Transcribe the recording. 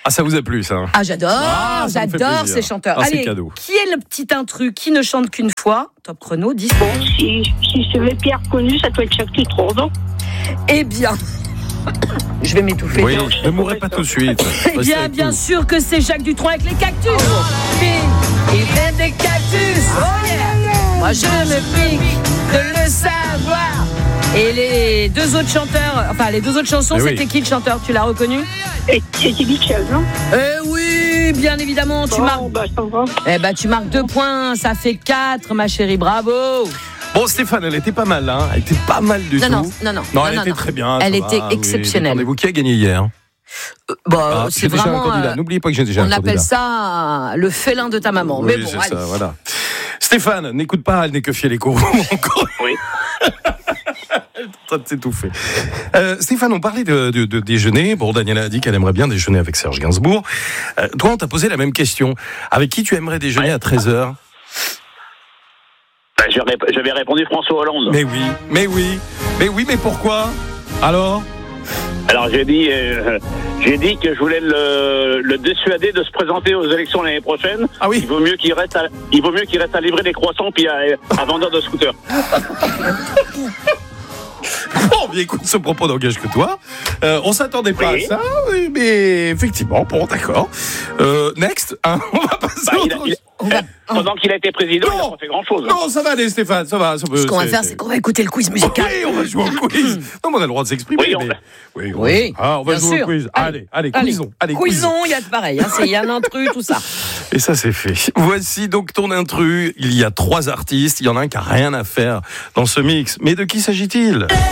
Ah, ça vous a plu, ça? Ah, j'adore ça me fait plaisir. ces chanteurs. Ah, c'est Allez, cadeau. qui est le petit intrus qui ne chante qu'une fois? Top chrono, 10 Bon, si c'est Pierre connu, ça doit être Jacques Dutronc, non? Eh bien, je vais m'étouffer. Oui, ne mourrez pas tout de suite. Eh bien, bien sûr que c'est Jacques Dutronc avec les cactus. Il fait des cactus. Oh yeah. Moi, je me pique de le savoir. Et les deux autres chanteurs, enfin les deux autres chansons, c'était qui le chanteur? Tu l'as reconnu? Et Eddie Mitchell, non? Oui, bien évidemment. Tu marques. Ça va. Tu marques 2 points. Ça fait 4, ma chérie. Bravo. Bon, Stéphane, elle était pas mal, hein. Elle était pas mal du tout. Non, elle était très bien. Elle était exceptionnelle. Attendez-vous, qui a gagné hier? C'est j'ai déjà vraiment. un candidat. N'oubliez pas que j'ai déjà un on candidat. appelle ça le félin de ta maman. Oui, Mais bon, c'est allez. ça, voilà. Stéphane, n'écoute pas, elle n'est que fier les coraux. Oui. Elle est en train de s'étouffer. Stéphane, on parlait de déjeuner. Bon, Daniela a dit qu'elle aimerait bien déjeuner avec Serge Gainsbourg. Toi, on t'a posé la même question. Avec qui tu aimerais déjeuner à 13h? J'avais répondu François Hollande. Mais oui, pourquoi? Alors j'ai dit que je voulais le dissuader de se présenter aux élections l'année prochaine. Ah oui. Il vaut mieux qu'il reste à livrer des croissants puis à vendeur de scooters. Bon, bien écoute, ce propos n'engage que toi. On s'attendait pas à ça, oui, mais effectivement, bon, d'accord. Next, hein, on va passer Pendant qu'il a été président, il n'a pas fait grand-chose. Non, ça va aller, Stéphane, ça va. Ce qu'on va faire, c'est qu'on va écouter le quiz musical. Oui, on va jouer au quiz. Non, mais on a le droit de s'exprimer. Oui, on va bien jouer sûr. au quiz. Allez, quizons. Quizons, il y a de pareil. Il y a un intrus, tout ça. Et ça, c'est fait. Voici donc ton intrus. Il y a 3 artistes. Il y en a un qui n'a rien à faire dans ce mix. Mais de qui s'agit-il ?